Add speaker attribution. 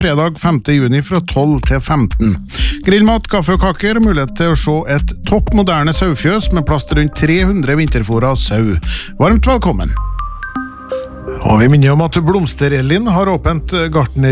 Speaker 1: fredag 5. juni fra 12 til 15. Grillmat, kaffe og kaker, mulighet til å se et topp moderne saufjøs med plass til rundt 300 vinterfôra sau. Varmt velkommen! Og vi minner om at Blomsterellin har åpent gartner